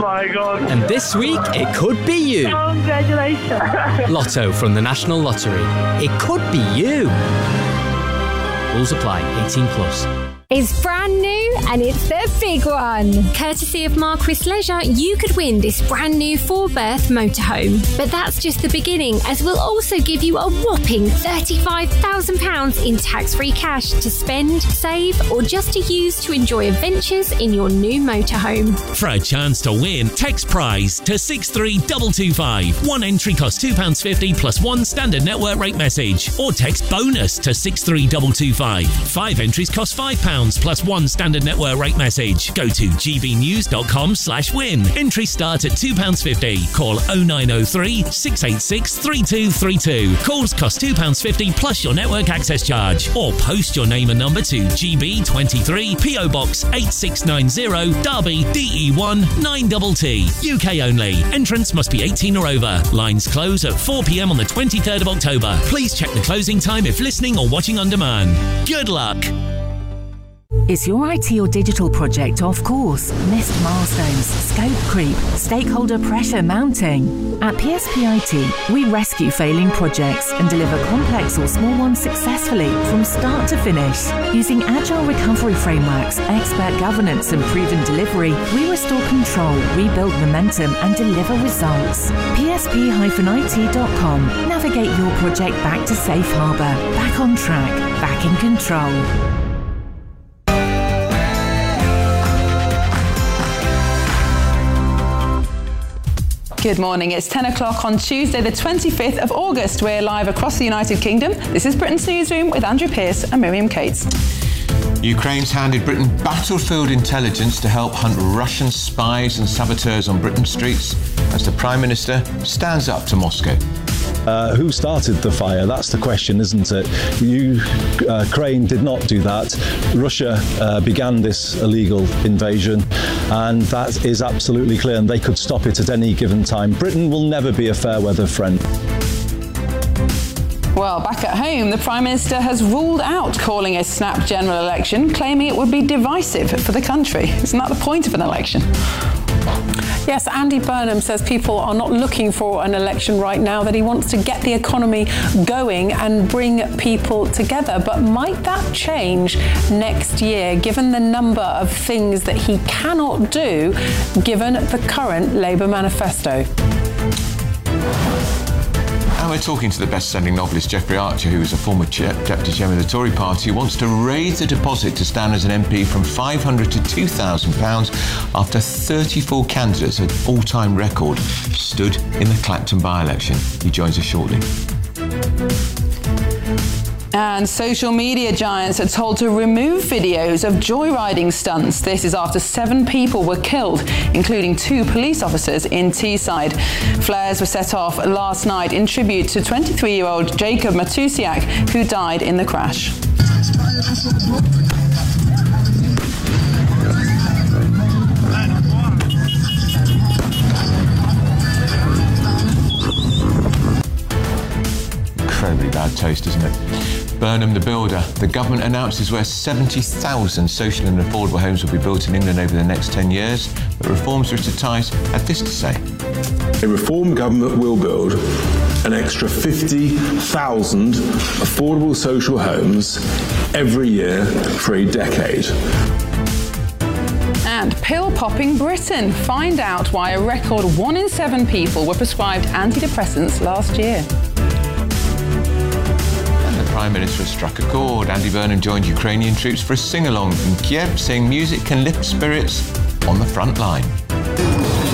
my God. And this week, it could be you. Congratulations. Lotto from the National Lottery. It could be you. Rules apply. 18 plus. It's brand new and it's the big one. Courtesy of Marquis Leisure, you could win this brand new 4-berth motorhome. But that's just the beginning, as we'll also give you a whopping £35,000 in tax-free cash to spend, save, or just to use to enjoy adventures in your new motorhome. For a chance to win, text prize to 63225. One entry costs £2.50 plus one standard network rate message. Or text bonus to 63225. 5 entries cost £5 plus one standard network rate message. Go to gbnews.com/win. Entries start at £2.50. Call 0903 686 3232. Calls cost £2.50 plus your network access charge. Or post your name and number to GB23 PO Box 8690 Derby DE1 9TT. UK only. Entrance must be 18 or over. Lines close at 4 p.m. on the 23rd of October. Please check the closing time if listening or watching on demand. Good luck. Is your IT or digital project off course? Missed milestones, scope creep, stakeholder pressure mounting? At PSP IT, we rescue failing projects and deliver complex or small ones successfully from start to finish. Using agile recovery frameworks, expert governance and proven delivery, we restore control, rebuild momentum and deliver results. PSP-IT.com. Navigate your project back to safe harbour, back on track, back in control. Good morning. It's 10 o'clock on Tuesday, the 25th of August. We're live across the United Kingdom. This is Britain's Newsroom with Andrew Pearce and Miriam Cates. Ukraine's handed Britain battlefield intelligence to help hunt Russian spies and saboteurs on Britain's streets as the Prime Minister stands up to Moscow. Who started the fire? That's the question, isn't it? Ukraine did not do that. Russia began this illegal invasion, and that is absolutely clear, and they could stop it at any given time. Britain will never be a fair weather friend. Well, back at home, the Prime Minister has ruled out calling a snap general election, claiming it would be divisive for the country. Isn't that the point of an election? Yes, Andy Burnham says people are not looking for an election right now, that he wants to get the economy going and bring people together. But might that change next year, given the number of things that he cannot do, given the current Labour manifesto? And we're talking to the best-selling novelist Jeffrey Archer, who is a former deputy chairman of the Tory party, who wants to raise the deposit to stand as an MP from £500 to £2,000 after 34 candidates, an all-time record, stood in the Clacton by-election. He joins us shortly. And social media giants are told to remove videos of joyriding stunts. This is after 7 people were killed, including 2 police officers in Teesside. Flares were set off last night in tribute to 23-year-old Jacob Matusiak, who died in the crash. Incredibly bad taste, isn't it? Burnham the builder. The government announces where 70,000 social and affordable homes will be built in England over the next 10 years. But Reform's Richard Tice had this to say. A Reform government will build an extra 50,000 affordable social homes every year for a decade. And pill-popping Britain. Find out why a record 1 in 7 people were prescribed antidepressants last year. Prime Minister has struck a chord. Andy Burnham joined Ukrainian troops for a sing-along in Kiev, saying music can lift spirits on the front line.